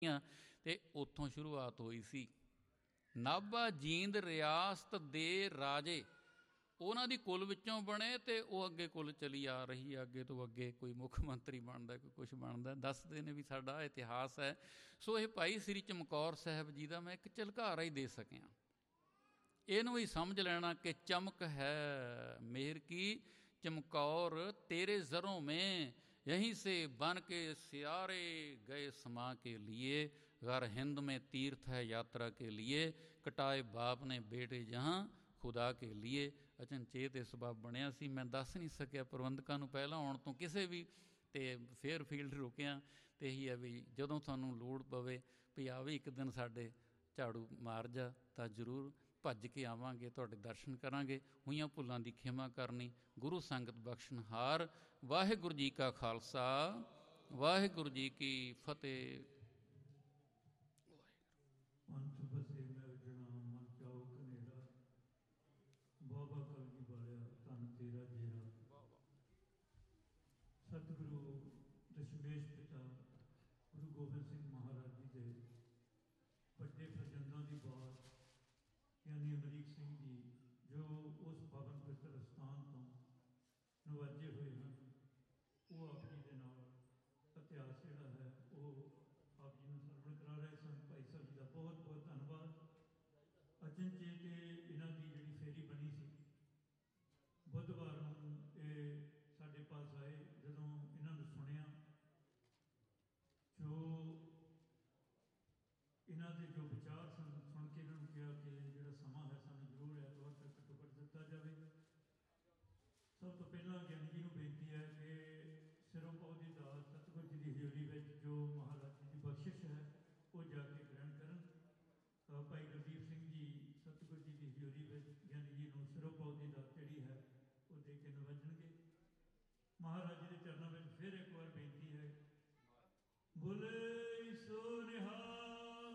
ਤੇ ਉੱਥੋਂ ਸ਼ੁਰੂਆਤ ਹੋਈ ਸੀ। ਨਾਭਾ ਜੀਂਦ ਰਿਆਸਤ ਦੇ ਰਾਜੇ ਉਹਨਾਂ ਦੀ ਕੁਲ ਵਿੱਚੋਂ ਬਣੇ ਅਤੇ ਉਹ ਅੱਗੇ ਕੁਲ ਚਲੀ ਆ ਰਹੀ ਹੈ, ਅੱਗੇ ਤੋਂ ਅੱਗੇ ਕੋਈ ਮੁੱਖ ਮੰਤਰੀ ਬਣਦਾ, ਕੋਈ ਕੁਛ ਬਣਦਾ, ਦੱਸਦੇ ਨੇ ਵੀ ਸਾਡਾ ਇਤਿਹਾਸ ਹੈ। ਸੋ ਇਹ ਭਾਈ ਸ੍ਰੀ ਚਮਕੌਰ ਸਾਹਿਬ ਜੀ ਦਾ ਮੈਂ ਇੱਕ ਝਲਕਾਰਾ ਹੀ ਦੇ ਸਕਿਆ। ਇਹਨੂੰ ਵੀ ਸਮਝ ਲੈਣਾ ਕਿ ਚਮਕ ਹੈ ਮੇਰ ਕੀ ਚਮਕੌਰ तेरे ज़रों में, यहीं से बन के सियारे गए समा के लिए, गर हिंद में तीर्थ है यात्रा के लिए, कटाए बाप ने बेटे जहाँ खुदा के लिए। अचनचेत इस बाब ਬਣਿਆ ਸੀ, ਮੈਂ ਦੱਸ ਨਹੀਂ ਸਕਿਆ ਪ੍ਰਬੰਧਕਾਂ ਨੂੰ ਪਹਿਲਾਂ ਆਉਣ ਤੋਂ ਕਿਸੇ ਵੀ, ਅਤੇ ਫੇਅਰ ਫੀਲਡ ਰੁਕਿਆ। ਅਤੇ ਇਹੀ ਹੈ ਵੀ ਜਦੋਂ ਤੁਹਾਨੂੰ ਲੋੜ ਪਵੇ ਵੀ ਆ ਵੀ ਇੱਕ ਦਿਨ ਸਾਡੇ ਝਾੜੂ ਮਾਰ ਜਾ, ਤਾਂ ਜ਼ਰੂਰ ਭੱਜ ਕੇ ਆਵਾਂਗੇ, ਤੁਹਾਡੇ ਦਰਸ਼ਨ ਕਰਾਂਗੇ। ਹੋਈਆਂ ਭੁੱਲਾਂ ਦੀ ਖਿਮਾ ਕਰਨੀ, ਗੁਰੂ ਸੰਗਤ ਬਖਸ਼ਣਹਾਰ। ਵਾਹਿਗੁਰੂ ਜੀ ਕਾ ਖਾਲਸਾ, ਵਾਹਿਗੁਰੂ ਜੀ ਕੀ ਫਤਿਹ। ਬਾਬਾ ਕਲਗੀ ਵਾਲਿਆ ਧੰਨ ਤੇਰਾ ਜੇਰਾ। ਸਤਿਗੁਰੂ ਦਸ਼ਮੇਸ਼ ਪਿਤਾ ਗੁਰੂ ਗੋਬਿੰਦ ਸਿੰਘ ਮਹਾਰਾਜ ਜੀ ਦੇ ਵੱਡੇ ਫਰਜ਼ੰਦਾਂ ਦੀ ਬਾਤ ਯਾਨੀ ਅਮਰੀਕ ਸਿੰਘ ਜੀ, ਜੋ ਉਸ ਪਾਵਨ ਪਵਿੱਤਰ ਸਥਾਨ ਤੋਂ ਨਵਾਜੇ ਹੋਏ ਹਨ, ਉਹ ਆਪ ਜੀ ਦੇ ਨਾਲ ਇਤਿਹਾਸ ਜਿਹੜਾ ਹੈ ਉਹ ਆਪ ਜੀ ਨੂੰ ਸਰਵਣ ਕਰਾ ਰਹੇ ਸਨ। ਭਾਈ ਸਾਹਿਬ ਜੀ ਦਾ ਬਹੁਤ ਬਹੁਤ ਧੰਨਵਾਦ। ਅਚਨਚੇਤ ਇਹਨਾਂ ਦੀ ਜਿਹੜੀ ਫੇਰੀ ਬਣੀ ਸੀ, ਬੁੱਧਵਾਰ ਨੂੰ ਇਹ ਸਾਡੇ ਪਾਸ ਆਏ। ਜਦੋਂ ਇਹਨਾਂ ਨੂੰ ਸੁਣਿਆ, ਜੋ ਇਹਨਾਂ ਦੇ ਜੋ ਵਿਚਾਰ ਸਨ, ਸੁਣ ਕੇ ਇਹਨਾਂ ਨੂੰ ਕਿਹਾ ਕਿ ਜਿਹੜਾ ਸਮਾਂ ਹੈ ਸਾਨੂੰ ਜ਼ਰੂਰ ਐਤਵਾਰ ਤੱਕ ਘੱਟੋ ਘੱਟ ਦਿੱਤਾ ਜਾਵੇ। ਸਭ ਤੋਂ ਪਹਿਲਾਂ ਗਿਆਨੀ ਜੀ ਨੂੰ ਬੇਨਤੀ ਹੈ ਕਿ ਸਿਰੋਂ ਪਾਉ ਦੀ ਦਾਤ ਸਤਿਗੁਰੂ ਜੀ ਦੀ ਹਜ਼ੂਰੀ ਵਿੱਚ ਜੋ ਮਹਾਰਾਜ ਜੀ ਦੀ ਬਖਸ਼ਿਸ਼ ਹੈ ਉਹ ਜਾ ਕੇ ਗ੍ਰਹਿਣ ਕਰਨ। ਭਾਈ ਗੁਰਦੀਪ ਸਿੰਘ ਜੀ ਸਤਿਗੁਰੂ ਜੀ ਦੀ ਹਜ਼ੂਰੀ ਵਿੱਚ ਗਿਆਨੀ ਜੀ ਨੂੰ ਸਿਰੋਂ ਪਾਉ ਦੀ ਦਾਤ ਜਿਹੜੀ ਹੈ ਉਹ ਦੇ ਕੇ ਨਵਾਜਣਗੇ। ਮਹਾਰਾਜ ਜੀ ਦੇ ਚਰਨਾਂ ਵਿੱਚ ਫਿਰ ਇੱਕ ਵਾਰ ਬੇਨਤੀ ਹੈ, ਬੋਲੇ ਸੋ ਨਿਹਾਲ।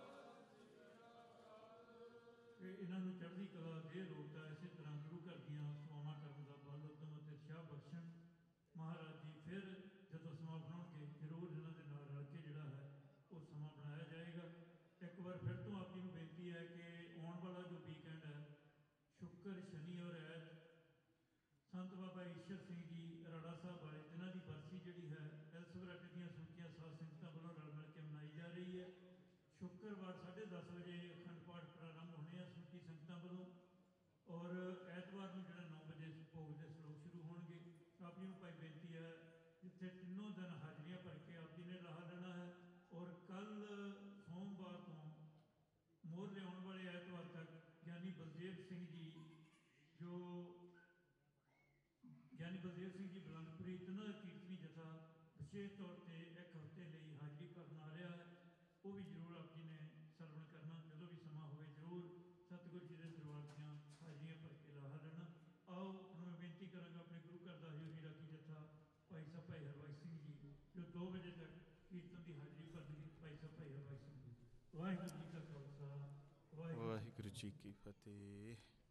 ਕਿ ਇਹਨਾਂ ਨੂੰ ਚੜ੍ਹਦੀ ਕਲਾ ਦੇ ਰੋਕਦਾ, ਇਸੇ ਤਰ੍ਹਾਂ ਗੁਰੂ ਘਰ ਦੀਆਂ ਸੇਵਾਵਾਂ ਕਰਨ ਦਾ ਬਲ, ਉਦਮ ਅਤੇ ਉਤਸ਼ਾਹ ਬਖਸ਼ਣ। ਮਹਾਰਾਜ ਜੀ ਫਿਰ ਜਦੋਂ ਸਮਾਂ ਬਣਾਉਣਗੇ ਜ਼ਰੂਰ ਇਹਨਾਂ ਦੇ ਨਾਲ ਰਲ ਕੇ ਜਿਹੜਾ ਹੈ ਉਹ ਸਮਾਂ ਬਣਾਇਆ ਜਾਏਗਾ। ਇੱਕ ਵਾਰ ਫਿਰ ਤੋਂ ਆਪ ਜੀ ਨੂੰ ਬੇਨਤੀ ਹੈ ਕਿ ਆਉਣ ਵਾਲਾ ਜੋ ਵੀਕਐਂਡ ਹੈ, ਸ਼ੁੱਕਰ, ਸ਼ਨੀ ਔਰ ਐਤ, ਸੰਤ ਬਾਬਾ ਈਸ਼ਰ ਸਿੰਘ ਜੀ ਰਾੜਾ ਸਾਹਿਬ ਵਾਲੇ, ਜਿਨ੍ਹਾਂ ਦੀ ਬਰਸੀ ਜਿਹੜੀ ਹੈ ਐਲਸਵਰਾਟੇ ਦੀਆਂ ਸੁੱਚੀਆਂ ਸਾਧ ਸੰਗਤਾਂ ਵੱਲੋਂ ਰਲ ਮਿਲ ਕੇ ਮਨਾਈ ਜਾ ਰਹੀ ਹੈ। ਸ਼ੁੱਕਰਵਾਰ 10:30 ਵਜੇ ਅਖੰਡ ਪਾਠ ਪ੍ਰਾਰੰਭ ਹੋਣੇ ਆ ਸੁੱਚੀ ਸੰਗਤਾਂ ਵੱਲੋਂ, ਔਰ ਐਤਵਾਰ ਨੂੰ ਜਿਹੜਾ 9 ਵਜੇ ਭੋਗ ਦੇ ਸਲੋਕ ਸ਼ੁਰੂ ਹੋਣਗੇ। ਆਪ ਜੀ ਨੂੰ ਭਾਈ ਬੇਨਤੀ ਹੈ, ਜਿੱਥੇ ਤਿੰਨੋਂ ਦਿਨ ਹਾਜ਼ਰੀਆਂ ਭਰ ਕੇ ਆਪ ਜੀ ਨੇ ਲਾਹਾ ਲੈਣਾ ਹੈ, ਔਰ ਕੱਲ੍ਹ ਸੋਮਵਾਰ ਤੋਂ ਮੋਹਰ ਲਿਆਉਣ ਵਾਲੇ ਐਤਵਾਰ ਤੱਕ ਗਿਆਨੀ ਬਲਦੇਵ ਸਿੰਘ ਜੀ, ਜੋ ਗਿਆਨੀ ਬਲਦੇਵ ਸਿੰਘ ਜੀ ਬਲੰਦਪੁਰੀ, ਤਿੰਨਾਂ ਦਾ ਕੀਰਤਨੀ ਜਥਾ ਵਿਸ਼ੇਸ਼ ਤੌਰ 'ਤੇ ਇੱਕ ਹਫ਼ਤੇ ਲਈ ਹਾਜ਼ਰੀ ਭਰਨ ਆ ਰਿਹਾ ਹੈ। ਉਹ ਵੀ ਜ਼ਰੂਰ ਆਪ ਜੀ ਨੇ ਸਰਵਣ ਕਰਨਾ। ਜਦੋਂ ਵੀ ਸਮਾਂ ਹੋਵੇ ਜ਼ਰੂਰ ਸਤਿਗੁਰੂ ਜੀ ਦੇ ਦਰਬਾਰ ਦੀਆਂ ਹਾਜ਼ਰੀਆਂ ਭਰ ਕੇ ਲਾਹਾ ਲੈਣਾ। ਆਓ ਹੁਣ ਮੈਂ ਬੇਨਤੀ ਕਰਾਂਗਾ ਆਪਣੇ ਗੁਰੂ ਘਰ ਦਾ ਹਜ਼ੂਰੀ ਰਾਗੀ ਜਥਾ ਭਾਈ ਸਾਹਿਬ ਭਾਈ ਹਰਵਾਈ ਸਿੰਘ ਜੀ, ਜੋ 2 ਵਜੇ ਤੱਕ ਕੀਰਤਨ ਦੀ ਹਾਜ਼ਰੀ ਭਰਨਗੇ। ਭਾਈ ਸਾਹਿਬ ਭਾਈ ਹਰਵਾਈ ਸਿੰਘ ਜੀ। ਵਾਹਿਗੁਰੂ ਜੀ ਕਾ ਖਾਲਸਾ, ਵਾਹਿਗੁਰੂ ਜੀ ਕੀ ਫਤਿਹ।